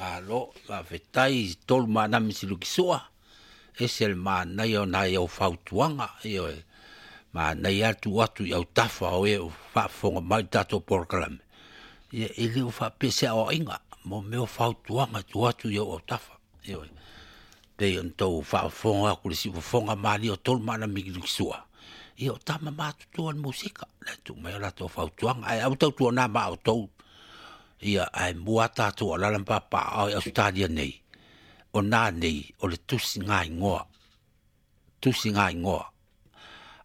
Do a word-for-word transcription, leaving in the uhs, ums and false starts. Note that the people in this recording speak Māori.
Alo, la vetai tol mana misilu kisua. Esel ma na yo na yo fautuanga yo. Ma na ya tu watu ya tafa o e fa fonga mai tato porkalam. Ye ele fa pese o inga mo me o fautuanga tu watu yo o tafa. Yo. Pe onto fa fonga kulisi fonga mali o tol mana misilu kisua. Yo tama ma tu tuan musika. La tu mai la to fautuanga ai au tu na ma o to. Ia ai muata tu ala lampa pa ai Australia nei. O nā nei o le tusi ngai ngoa. Tusi ngai ngoa.